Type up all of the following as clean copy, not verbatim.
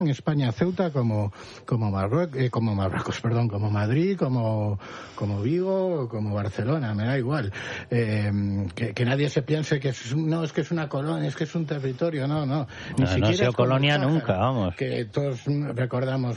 en España Ceuta como Madrid, como Vigo, como Barcelona, me da igual. Que nadie se piense que es una colonia, es que es un territorio, no. Ni siquiera ha sido colonia nunca, vamos. Que todos recordamos,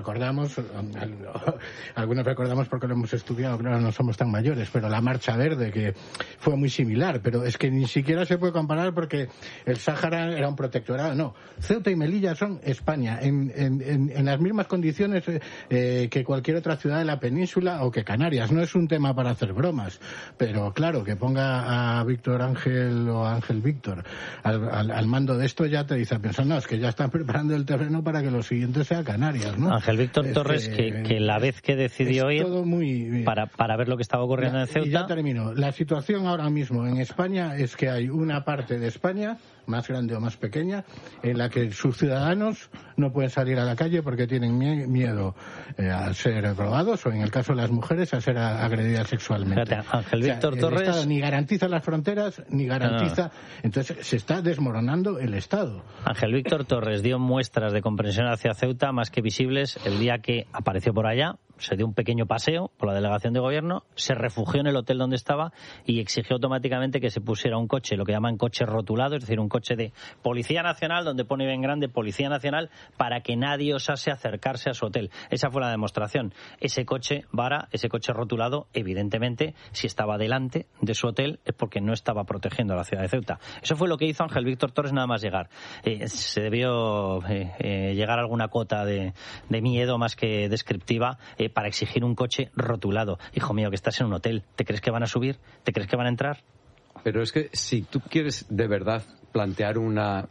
algunos recordamos porque lo hemos estudiado, claro, no somos tan mayores, pero la Marcha Verde, que fue muy similar, pero es que ni siquiera se puede comparar porque el Sáhara era un protectorado, no. Ceuta y Melilla son España, en las mismas condiciones que cualquier otra ciudad de la península o que Canarias. No es un tema para hacer bromas, pero claro, que ponga a Víctor Ángel o a Ángel Víctor al mando de esto ya te dice a pensar, no, es que ya están preparando el terreno para que lo siguiente sea Canarias, ¿no? Ángel Víctor Torres, que la vez que decidió ir para ver lo que estaba ocurriendo en Ceuta... Y ya termino. La situación ahora mismo en España es que hay una parte de España, más grande o más pequeña, en la que sus ciudadanos no pueden salir a la calle porque tienen miedo a ser robados o, en el caso de las mujeres, a ser agredidas sexualmente. Fíjate, Ángel Víctor Torres... El Estado ni garantiza las fronteras, ni garantiza... Entonces se está desmoronando el Estado. Ángel Víctor Torres dio muestras de comprensión hacia Ceuta más que visibles el día que apareció por allá, se dio un pequeño paseo por la delegación de gobierno, se refugió en el hotel donde estaba y exigió automáticamente que se pusiera un coche, lo que llaman coche rotulado, es decir, un coche de Policía Nacional, donde pone bien grande Policía Nacional, para que nadie osase acercarse a su hotel. Esa fue la demostración. Ese coche vara, ese coche rotulado, evidentemente, si estaba delante de su hotel es porque no estaba protegiendo a la ciudad de Ceuta. Eso fue lo que hizo Ángel Víctor Torres nada más llegar. Se debió llegar a alguna cota de miedo más que descriptiva para exigir un coche rotulado. Hijo mío, que estás en un hotel. ¿Te crees que van a subir? ¿Te crees que van a entrar? Pero es que si tú quieres de verdad plantear una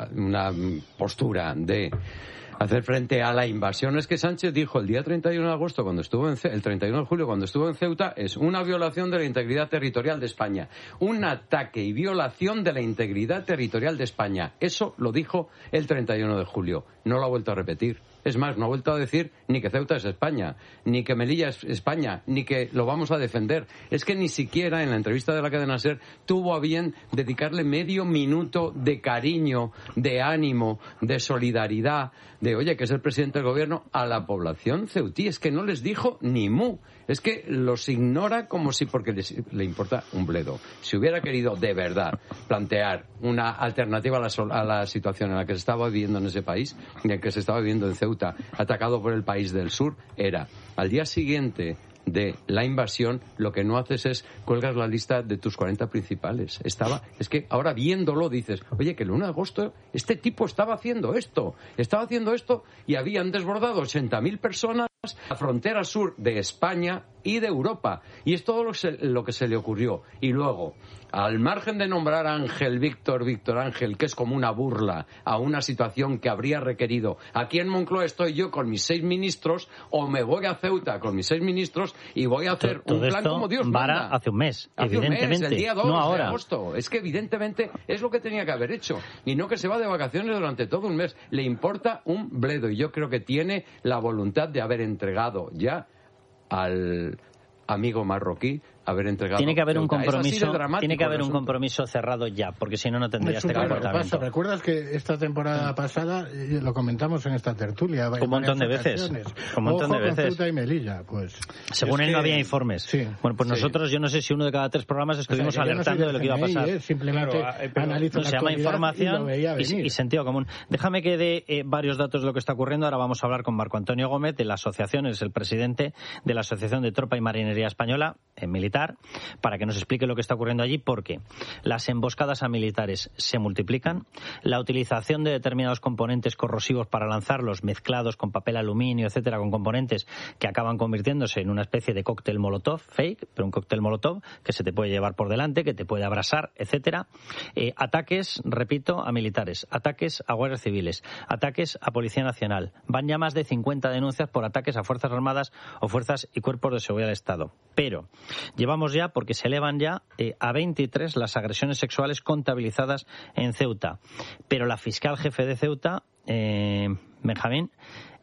postura de hacer frente a la invasión, es que Sánchez dijo el día 31 de agosto, el 31 de julio, cuando estuvo en Ceuta, es una violación de la integridad territorial de España. Un ataque y violación de la integridad territorial de España. Eso lo dijo el 31 de julio. No lo ha vuelto a repetir. Es más, no ha vuelto a decir ni que Ceuta es España, ni que Melilla es España, ni que lo vamos a defender. Es que ni siquiera en la entrevista de la cadena SER tuvo a bien dedicarle medio minuto de cariño, de ánimo, de solidaridad, de oye, que es el presidente del gobierno, a la población ceutí. Es que no les dijo ni mu. Es que los ignora como si porque le importa un bledo. Si hubiera querido de verdad plantear una alternativa a la situación en la que se estaba viviendo en ese país, en la que se estaba viviendo en Ceuta, atacado por el país del sur, era al día siguiente de la invasión, lo que no haces es cuelgas la lista de tus 40 principales. Es que ahora viéndolo dices, oye, que el 1 de agosto este tipo estaba haciendo esto y habían desbordado 80.000 personas la frontera sur de España y de Europa. Y es todo lo que se le ocurrió. Y luego, al margen de nombrar a Víctor Ángel, que es como una burla a una situación que habría requerido, aquí en Moncloa estoy yo con mis 6 ministros, o me voy a Ceuta con mis 6 ministros y voy a hacer un plan como Dios manda. Hace un mes, evidentemente. Un mes, el día 2 no ahora. de agosto. Es que evidentemente es lo que tenía que haber hecho. Y no que se va de vacaciones durante todo un mes. Le importa un bledo. Y yo creo que tiene la voluntad de haber entregado ya al amigo marroquí, haber entregado. Tiene que haber un compromiso cerrado ya, porque si no, no tendría este comportamiento. ¿Recuerdas que esta temporada pasada lo comentamos en esta tertulia? Un montón de veces. Con Ceuta y Melilla, pues. Según él no había informes. Sí, bueno, pues nosotros, yo no sé si uno de cada 3 programas estuvimos alertando de lo que iba a pasar. Simplemente analizo se llama información y sentido común. Déjame que dé varios datos de lo que está ocurriendo. Ahora vamos a hablar con Marco Antonio Gómez de la asociación, es el presidente de la Asociación de Tropa y Marinería Española, militar, para que nos explique lo que está ocurriendo allí, porque las emboscadas a militares se multiplican, la utilización de determinados componentes corrosivos para lanzarlos, mezclados con papel aluminio, etcétera, con componentes que acaban convirtiéndose en una especie de cóctel molotov, fake, pero un cóctel molotov que se te puede llevar por delante, que te puede abrasar, etcétera. Ataques, repito, a militares, ataques a guardias civiles, ataques a Policía Nacional. Van ya más de 50 denuncias por ataques a Fuerzas Armadas o fuerzas y cuerpos de seguridad del Estado. Pero llevamos ya, porque se elevan ya a 23 las agresiones sexuales contabilizadas en Ceuta. Pero la fiscal jefe de Ceuta, Benjamín,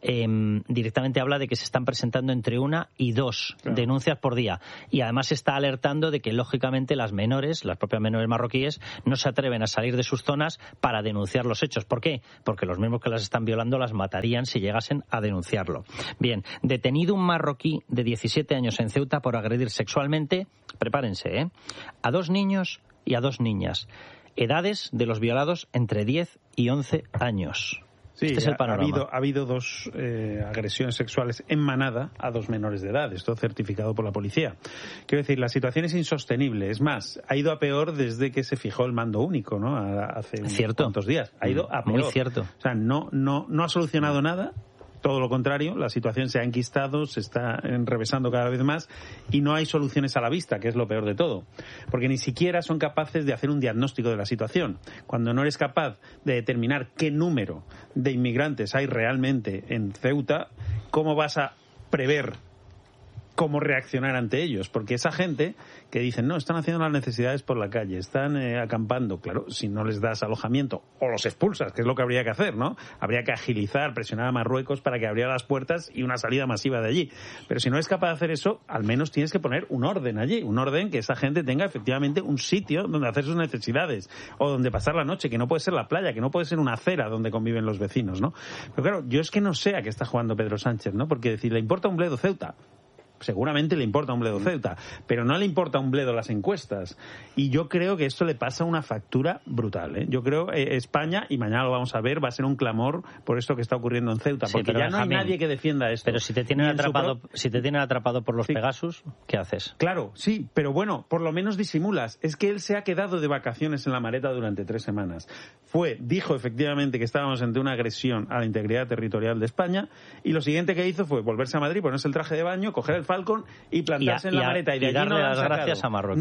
directamente habla de que se están presentando entre 1 y 2 denuncias por día. Y además está alertando de que, lógicamente, las propias menores marroquíes, no se atreven a salir de sus zonas para denunciar los hechos. ¿Por qué? Porque los mismos que las están violando las matarían si llegasen a denunciarlo. Bien, detenido un marroquí de 17 años en Ceuta por agredir sexualmente, prepárense, a 2 niños y a 2 niñas. Edades de los violados entre 10 y 11 años. Sí, este es el panorama. Ha habido 2 agresiones sexuales en manada a 2 menores de edad, esto certificado por la policía. Quiero decir, la situación es insostenible. Es más, ha ido a peor desde que se fijó el mando único, ¿no? Hace unos cuantos días. Ha ido a peor. Muy cierto. O sea, no ha solucionado nada. Todo lo contrario, la situación se ha enquistado, se está enrevesando cada vez más y no hay soluciones a la vista, que es lo peor de todo. Porque ni siquiera son capaces de hacer un diagnóstico de la situación. Cuando no eres capaz de determinar qué número de inmigrantes hay realmente en Ceuta, ¿cómo vas a prever cómo reaccionar ante ellos? Porque esa gente que dicen, no, están haciendo las necesidades por la calle, están acampando, claro, si no les das alojamiento o los expulsas, que es lo que habría que hacer, ¿no? Habría que agilizar, presionar a Marruecos para que abriera las puertas y una salida masiva de allí. Pero si no es capaz de hacer eso, al menos tienes que poner un orden allí, un orden que esa gente tenga efectivamente un sitio donde hacer sus necesidades o donde pasar la noche, que no puede ser la playa, que no puede ser una acera donde conviven los vecinos, ¿no? Pero claro, yo es que no sé a qué está jugando Pedro Sánchez, ¿no? Porque decir, ¿le importa un bledo Ceuta? Seguramente le importa un bledo Ceuta, pero no le importa un bledo las encuestas. Y yo creo que esto le pasa una factura brutal, ¿eh? Yo creo España, y mañana lo vamos a ver, va a ser un clamor por esto que está ocurriendo en Ceuta, porque ya no hay nadie que defienda esto. Pero si te tienen atrapado por los Pegasus, ¿qué haces? Claro, sí, pero bueno, por lo menos disimulas. Es que él se ha quedado de vacaciones en la maleta durante 3 semanas. Dijo efectivamente que estábamos ante una agresión a la integridad territorial de España, y lo siguiente que hizo fue volverse a Madrid, ponerse el traje de baño, coger el Falcon y plantarse en la maleta, y de allí darle no las gracias a Marruecos.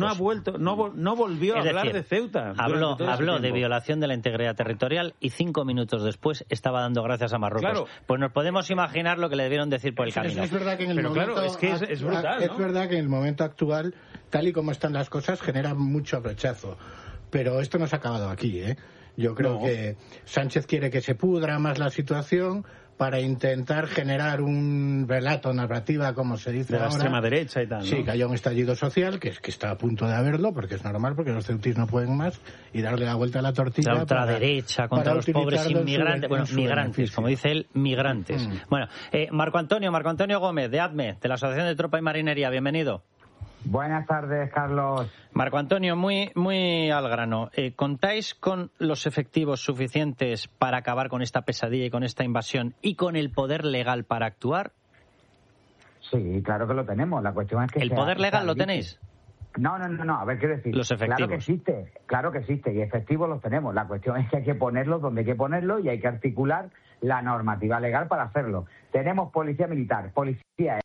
No volvió a hablar de Ceuta. Habló de violación de la integridad territorial y 5 minutos después estaba dando gracias a Marruecos. Claro. Pues nos podemos imaginar lo que le debieron decir por el camino. Es verdad que en el momento, claro, es que es brutal, ¿no? Es verdad que en el momento actual, tal y como están las cosas, genera mucho rechazo. Pero esto no se ha acabado aquí, ¿eh? Yo creo que Sánchez quiere que se pudra más la situación para intentar generar un relato, narrativa, como se dice ahora. De la extrema derecha y tal, ¿no? Sí, que haya un estallido social, que está a punto de haberlo, porque es normal, porque los ceutíes no pueden más, y darle la vuelta a la tortilla. La ultraderecha contra los pobres inmigrantes. Bueno, migrantes, como dice él, migrantes. Bueno, Marco Antonio Gómez, de ADME, de la Asociación de Tropa y Marinería, bienvenido. Buenas tardes, Carlos. Marco Antonio, muy al grano. ¿Contáis con los efectivos suficientes para acabar con esta pesadilla y con esta invasión y con el poder legal para actuar? Sí, claro que lo tenemos. La cuestión es que... ¿El poder legal lo tenéis? No. A ver, quiero decir... Los efectivos. Claro que existe y efectivos los tenemos. La cuestión es que hay que ponerlos donde hay que ponerlos y hay que articular la normativa legal para hacerlo. Tenemos policía militar, policía...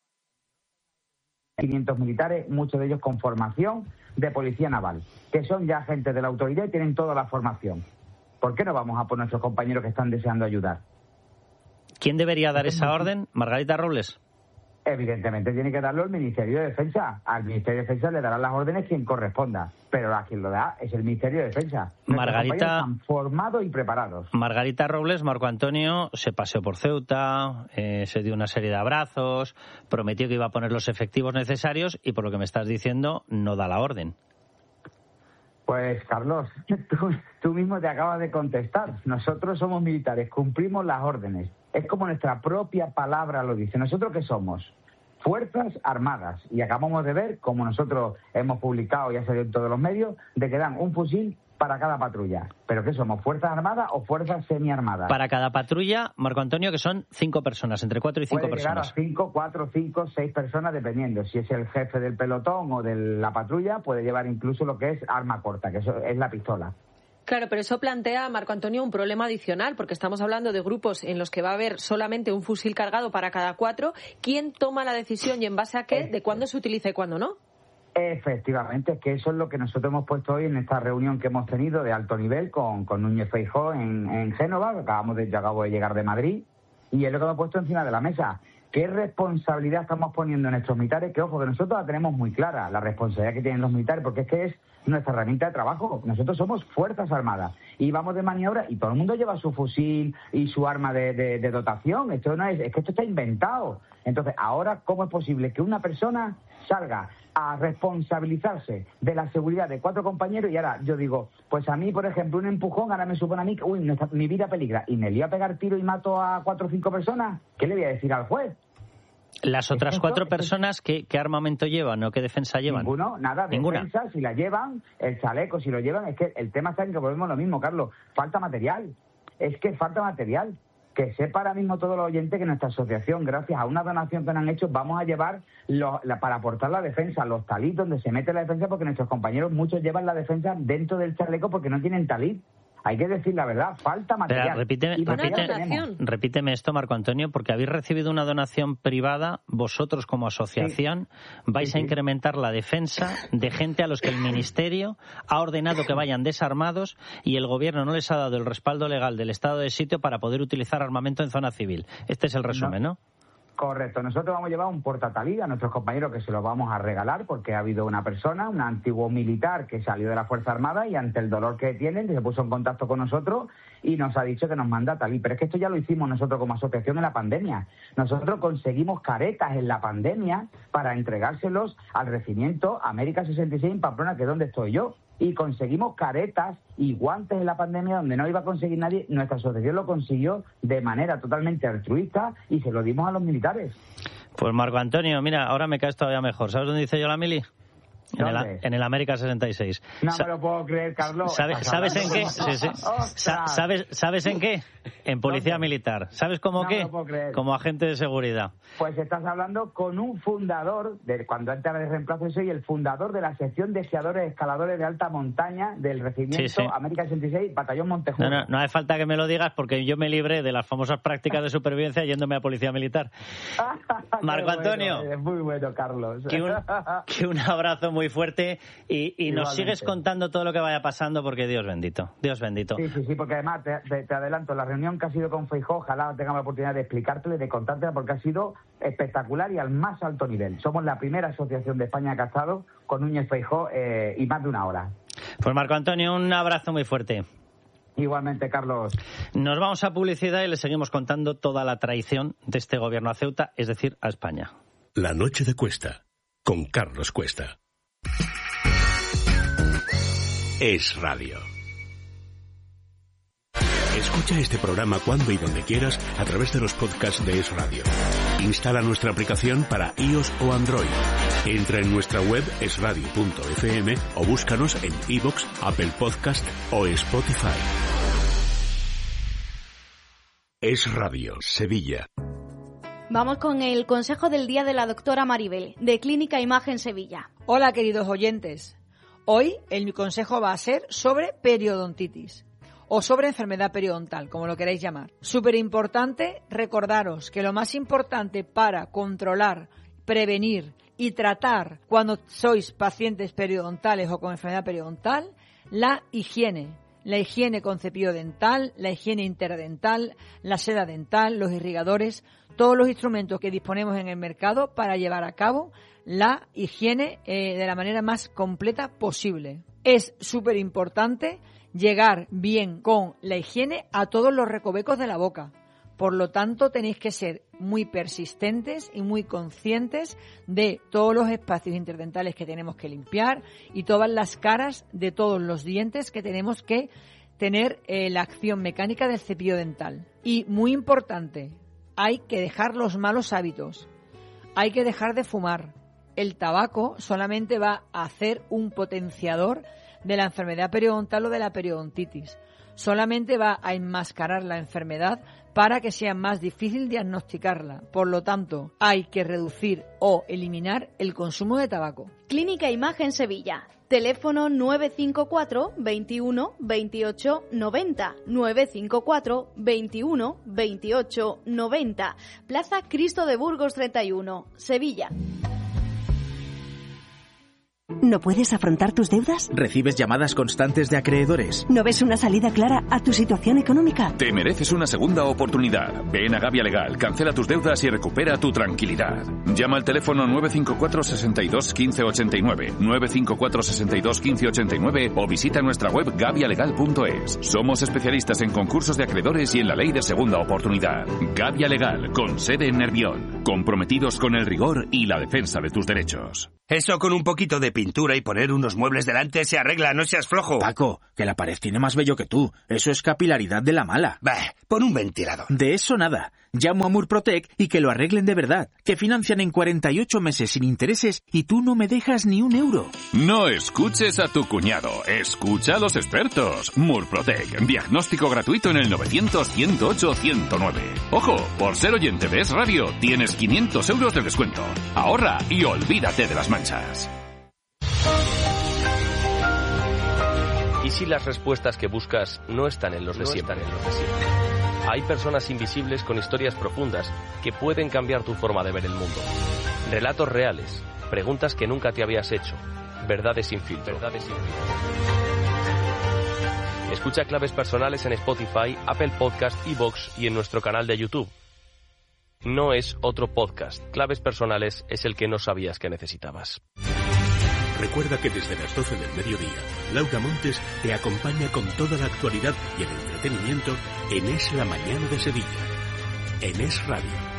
500 militares, muchos de ellos con formación de policía naval, que son ya agentes de la autoridad y tienen toda la formación. ¿Por qué no vamos a por nuestros compañeros que están deseando ayudar? ¿Quién debería dar esa orden? ¿Margarita Robles? Evidentemente tiene que darlo el Ministerio de Defensa. Al Ministerio de Defensa le darán las órdenes quien corresponda, pero a quien lo da es el Ministerio de Defensa. Margarita, están formados y preparados. Margarita Robles, Marco Antonio, se paseó por Ceuta, se dio una serie de abrazos, prometió que iba a poner los efectivos necesarios y por lo que me estás diciendo no da la orden. Pues, Carlos, tú mismo te acabas de contestar. Nosotros somos militares, cumplimos las órdenes. Es como nuestra propia palabra lo dice. ¿Nosotros qué somos? Fuerzas Armadas. Y acabamos de ver, como nosotros hemos publicado y ha salido en todos los medios, de que dan un fusil para cada patrulla. ¿Pero qué somos? ¿Fuerzas Armadas o Fuerzas Semiarmadas? Para cada patrulla, Marco Antonio, que son 5 personas, entre 4 y 5 personas. Puede llegar a 5, 4, 5, 6 personas, dependiendo. Si es el jefe del pelotón o de la patrulla, puede llevar incluso lo que es arma corta, que eso es la pistola. Claro, pero eso plantea, Marco Antonio, un problema adicional, porque estamos hablando de grupos en los que va a haber solamente un fusil cargado para cada 4. ¿Quién toma la decisión y en base a qué de cuándo se utiliza y cuándo no? Efectivamente, es que eso es lo que nosotros hemos puesto hoy en esta reunión que hemos tenido de alto nivel con Núñez Feijóo en Génova, que acabo de llegar de Madrid, y es lo que hemos puesto encima de la mesa. ¿Qué responsabilidad estamos poniendo en nuestros militares? Que, ojo, que nosotros la tenemos muy clara, la responsabilidad que tienen los militares, porque es que es nuestra herramienta de trabajo. Nosotros somos Fuerzas Armadas y vamos de maniobra y todo el mundo lleva su fusil y su arma de dotación. Esto no es que esto está inventado. Entonces, ahora, ¿cómo es posible que una persona salga a responsabilizarse de la seguridad de 4 compañeros y ahora yo digo, pues a mí, por ejemplo, un empujón ahora me supone a mí que mi vida peligra y me lío a pegar tiro y mato a 4 o 5 personas? ¿Qué le voy a decir al juez? Las otras 4 personas, ¿qué armamento llevan o qué defensa llevan? Ninguno, nada. Defensa, si la llevan, el chaleco, si lo llevan, es que el tema está en que volvemos lo mismo, Carlos. Falta material. Es que falta material. Que sepa ahora mismo todos los oyentes que nuestra asociación, gracias a una donación que nos han hecho, vamos a llevar para aportar la defensa, los talid donde se mete la defensa, porque nuestros compañeros muchos llevan la defensa dentro del chaleco porque no tienen talid. Hay que decir la verdad, falta material. Repíteme esto, Marco Antonio, porque habéis recibido una donación privada, vosotros como asociación vais a incrementar la defensa de gente a los que el Ministerio ha ordenado que vayan desarmados y el Gobierno no les ha dado el respaldo legal del estado de sitio para poder utilizar armamento en zona civil. Este es el resumen, ¿no? Correcto. Nosotros vamos a llevar un portatalid a nuestros compañeros que se lo vamos a regalar porque ha habido una persona, un antiguo militar que salió de la Fuerza Armada y ante el dolor que tienen se puso en contacto con nosotros y nos ha dicho que nos manda talid. Pero es que esto ya lo hicimos nosotros como asociación en la pandemia. Nosotros conseguimos caretas en la pandemia para entregárselos al regimiento América 66 en Pamplona, que es donde estoy yo. Y conseguimos caretas y guantes en la pandemia donde no iba a conseguir nadie. Nuestra asociación lo consiguió de manera totalmente altruista y se lo dimos a los militares. Pues Marco Antonio, mira, ahora me caes todavía mejor. ¿Sabes dónde dice yo la mili? En el América 66. No me lo puedo creer, Carlos. ¿Sabes en qué? Sí. ¿Sabes en qué? En Policía Militar. ¿Sabes cómo qué? Como agente de seguridad. Pues estás hablando con un fundador, cuando antes de reemplazo soy el fundador de la sección de esquiadores escaladores de alta montaña del regimiento América 66, Batallón Montejuro. No hace falta que me lo digas porque yo me libré de las famosas prácticas de supervivencia yéndome a Policía Militar. Marco Antonio. Es muy bueno, Carlos. Que un abrazo muy fuerte y nos sigues contando todo lo que vaya pasando porque Dios bendito. Sí, porque además te adelanto, la reunión que ha sido con Feijóo, ojalá tengamos la oportunidad de explicártela y de contártela porque ha sido espectacular y al más alto nivel. Somos la primera asociación de España que ha estado con Núñez Feijóo y más de una hora. Pues Marco Antonio, un abrazo muy fuerte. Igualmente, Carlos. Nos vamos a publicidad y le seguimos contando toda la traición de este gobierno a Ceuta, es decir, a España. La noche de Cuesta, con Carlos Cuesta. Es Radio. Escucha este programa cuando y donde quieras a través de los podcasts de Es Radio. Instala nuestra aplicación para iOS o Android. Entra en nuestra web esradio.fm o búscanos en iVoox, Apple Podcast o Spotify. Es Radio, Sevilla. Vamos con el consejo del día de la doctora Maribel, de Clínica Imagen Sevilla. Hola, queridos oyentes. Hoy mi consejo va a ser sobre periodontitis o sobre enfermedad periodontal, como lo queráis llamar. Súper importante recordaros que lo más importante para controlar, prevenir y tratar cuando sois pacientes periodontales o con enfermedad periodontal, la higiene. La higiene con cepillo dental, la higiene interdental, la seda dental, los irrigadores, todos los instrumentos que disponemos en el mercado para llevar a cabo la higiene de la manera más completa posible. Es súper importante llegar bien con la higiene a todos los recovecos de la boca. Por lo tanto, tenéis que ser muy persistentes y muy conscientes de todos los espacios interdentales que tenemos que limpiar y todas las caras de todos los dientes que tenemos que tener la acción mecánica del cepillo dental. Y muy importante, hay que dejar los malos hábitos. Hay que dejar de fumar. El tabaco solamente va a hacer un potenciador de la enfermedad periodontal o de la periodontitis. Solamente va a enmascarar la enfermedad para que sea más difícil diagnosticarla. Por lo tanto, hay que reducir o eliminar el consumo de tabaco. Clínica Imagen Sevilla. Teléfono 954 21 28 90. 954 21 28 90. Plaza Cristo de Burgos 31, Sevilla. ¿No puedes afrontar tus deudas? ¿Recibes llamadas constantes de acreedores? ¿No ves una salida clara a tu situación económica? Te mereces una segunda oportunidad. Ven a Gavia Legal, cancela tus deudas y recupera tu tranquilidad. Llama al teléfono 954 62 15 89, 954 62 15 89 o visita nuestra web gavialegal.es. Somos especialistas en concursos de acreedores y en la ley de segunda oportunidad. Gavia Legal, con sede en Nervión. Comprometidos con el rigor y la defensa de tus derechos. Eso con un poquito de pintura y poner unos muebles delante se arregla, no seas flojo. Paco, que la pared tiene más vello que tú. Eso es capilaridad de la mala. Bah, pon un ventilador. De eso nada. Llamo a Murprotec y que lo arreglen de verdad. Que financian en 48 meses sin intereses y tú no me dejas ni un euro. No escuches a tu cuñado. Escucha a los expertos. Murprotec. Diagnóstico gratuito en el 900-108-109. Ojo, por ser oyente de Es Radio, tienes 500 euros de descuento. Ahorra y olvídate de las manchas. ¿Y si las respuestas que buscas no están en los de siempre? Hay personas invisibles con historias profundas que pueden cambiar tu forma de ver el mundo. Relatos reales, preguntas que nunca te habías hecho, verdades sin filtro. Escucha Claves Personales en Spotify, Apple Podcast, iVoox y en nuestro canal de YouTube. No es otro podcast. Claves Personales es el que no sabías que necesitabas. Recuerda que desde las 12 del mediodía, Laura Montes te acompaña con toda la actualidad y el entretenimiento en Es la Mañana de Sevilla, en Es Radio.